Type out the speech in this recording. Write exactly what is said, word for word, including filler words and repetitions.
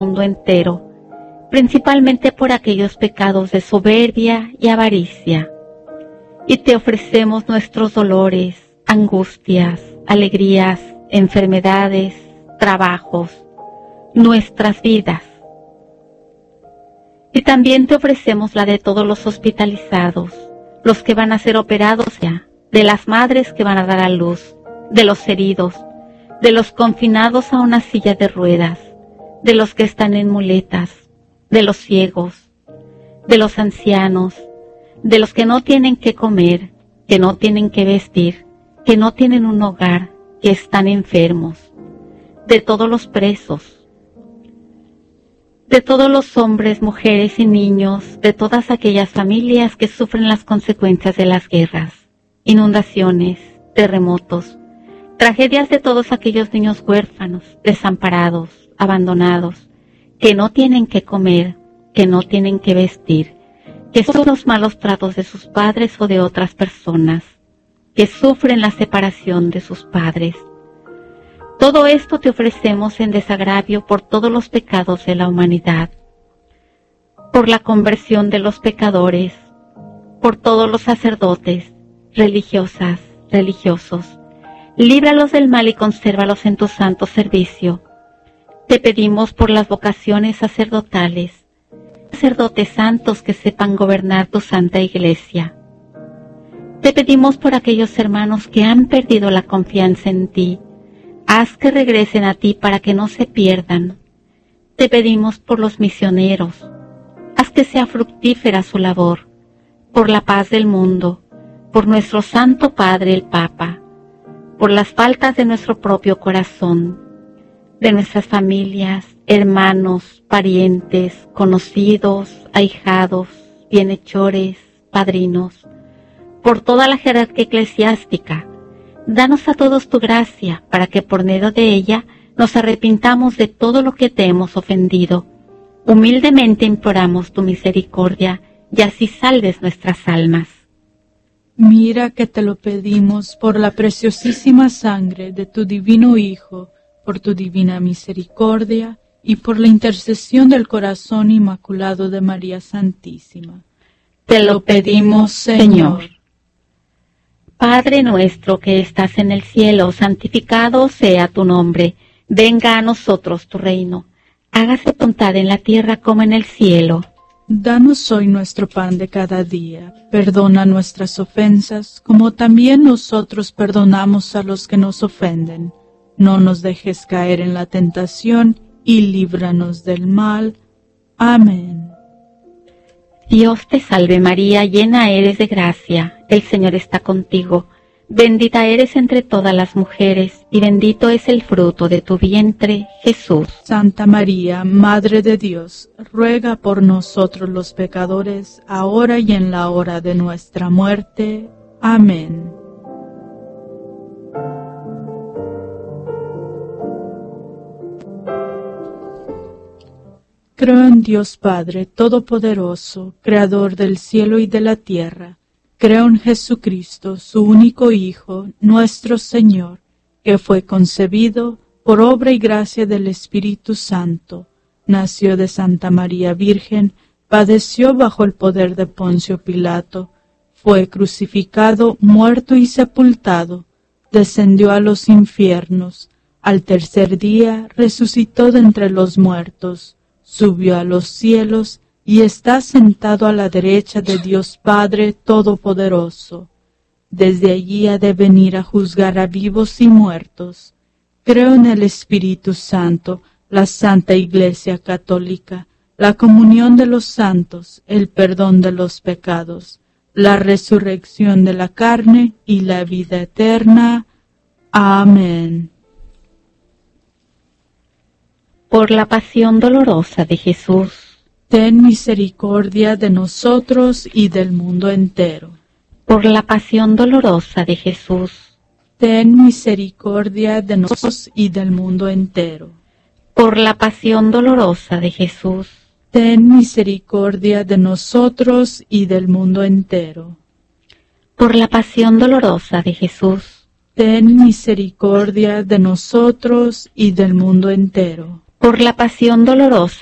mundo entero, principalmente por aquellos pecados de soberbia y avaricia. Y te ofrecemos nuestros dolores, angustias, alegrías, enfermedades, trabajos, nuestras vidas. Y también te ofrecemos la de todos los hospitalizados, los que van a ser operados ya, de las madres que van a dar a luz, de los heridos, de los confinados a una silla de ruedas, de los que están en muletas, de los ciegos, de los ancianos, de los que no tienen qué comer, que no tienen qué vestir, que no tienen un hogar, que están enfermos, de todos los presos, de todos los hombres, mujeres y niños, de todas aquellas familias que sufren las consecuencias de las guerras, inundaciones, terremotos, tragedias de todos aquellos niños huérfanos, desamparados, abandonados, que no tienen qué comer, que no tienen qué vestir, que sufren los malos tratos de sus padres o de otras personas, que sufren la separación de sus padres. Todo esto te ofrecemos en desagravio por todos los pecados de la humanidad, por la conversión de los pecadores, por todos los sacerdotes, religiosas, religiosos. Líbralos del mal y consérvalos en tu santo servicio. Te pedimos por las vocaciones sacerdotales, sacerdotes santos que sepan gobernar tu santa iglesia. Te pedimos por aquellos hermanos que han perdido la confianza en ti. Haz que regresen a ti para que no se pierdan. Te pedimos por los misioneros. Haz que sea fructífera su labor, por la paz del mundo, por nuestro Santo Padre el Papa, por las faltas de nuestro propio corazón, de nuestras familias, hermanos, parientes, conocidos, ahijados, bienhechores, padrinos, por toda la jerarquía eclesiástica. Danos a todos tu gracia, para que por medio de ella nos arrepintamos de todo lo que te hemos ofendido. Humildemente imploramos tu misericordia, y así salves nuestras almas. Mira que te lo pedimos por la preciosísima sangre de tu divino Hijo, por tu divina misericordia, y por la intercesión del corazón inmaculado de María Santísima. Te lo pedimos, Señor. Padre nuestro que estás en el cielo, santificado sea tu nombre. Venga a nosotros tu reino. Hágase tu voluntad en la tierra como en el cielo. Danos hoy nuestro pan de cada día. Perdona nuestras ofensas, como también nosotros perdonamos a los que nos ofenden. No nos dejes caer en la tentación, y líbranos del mal. Amén. Dios te salve María, llena eres de gracia, el Señor está contigo. Bendita eres entre todas las mujeres, y bendito es el fruto de tu vientre, Jesús. Santa María, Madre de Dios, ruega por nosotros los pecadores, ahora y en la hora de nuestra muerte. Amén. Creo en Dios Padre Todopoderoso, Creador del cielo y de la tierra. Creo en Jesucristo, su único Hijo, nuestro Señor, que fue concebido por obra y gracia del Espíritu Santo. Nació de Santa María Virgen, padeció bajo el poder de Poncio Pilato, fue crucificado, muerto y sepultado, descendió a los infiernos, al tercer día resucitó de entre los muertos, subió a los cielos y está sentado a la derecha de Dios Padre Todopoderoso. Desde allí ha de venir a juzgar a vivos y muertos. Creo en el Espíritu Santo, la Santa Iglesia Católica, la comunión de los santos, el perdón de los pecados, la resurrección de la carne y la vida eterna. Amén. Por la pasión dolorosa de Jesús, ten misericordia de nosotros y del mundo entero. Por la pasión dolorosa de Jesús, ten misericordia de nosotros y del mundo entero. Por la pasión dolorosa de Jesús, ten misericordia de nosotros y del mundo entero. Por la pasión dolorosa de Jesús, ten misericordia de nosotros y del mundo entero. por la pasión dolorosa